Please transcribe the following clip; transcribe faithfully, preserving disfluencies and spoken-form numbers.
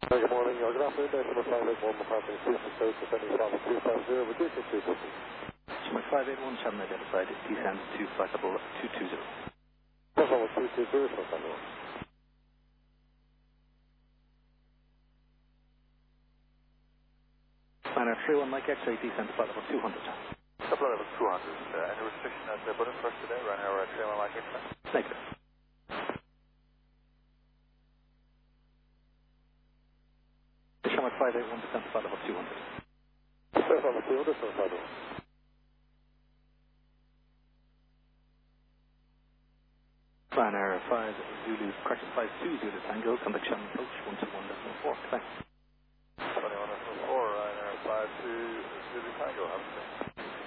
Hey, good morning. Uh, good afternoon. Decimal five eight one, departing Houston Coast, defending Bravo two five zero, reducing two fifty. Decimal five eight one, Channel identified, descend to flight level two two zero. Flight level two two zero, so Tango. Liner three one, Mike X-ray, descend to flight level two hundred. Flight level two hundred. Uh, any restriction at the button first today, running our uh, trailer like X-ray? Negative. Decimal five eight one, descend to flight level two hundred. Flight level two hundred, so Tango. Liner five Zulu, correction five two Zulu Tango, contact Shannon approach one two one decimal four. Thanks. twenty-one decimal four, running our five two Zulu Tango, have a